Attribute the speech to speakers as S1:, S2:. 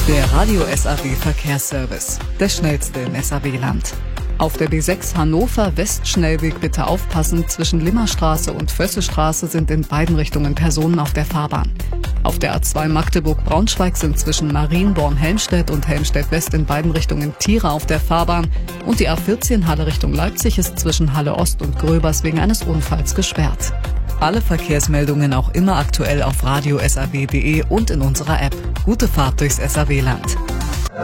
S1: Der Radio SAW Verkehrsservice, der schnellste im SAW-Land. Auf der B6 Hannover Westschnellweg bitte aufpassen, zwischen Limmerstraße und Vössestraße sind in beiden Richtungen Personen auf der Fahrbahn. Auf der A2 Magdeburg-Braunschweig sind zwischen Marienborn-Helmstedt und Helmstedt-West in beiden Richtungen Tiere auf der Fahrbahn und die A14 Halle Richtung Leipzig ist zwischen Halle Ost und Gröbers wegen eines Unfalls gesperrt. Alle Verkehrsmeldungen auch immer aktuell auf radiosaw.de und in unserer App. Gute Fahrt durchs SAW-Land.